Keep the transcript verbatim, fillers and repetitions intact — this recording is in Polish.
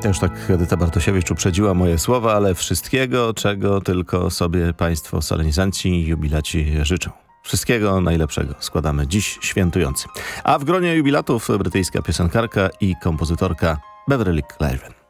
Już tak Edyta Bartosiewicz uprzedziła moje słowa, ale wszystkiego, czego tylko sobie państwo solenizanci i jubilaci życzą. Wszystkiego najlepszego składamy dziś świętujący. A w gronie jubilatów brytyjska piosenkarka i kompozytorka Beverly Craven.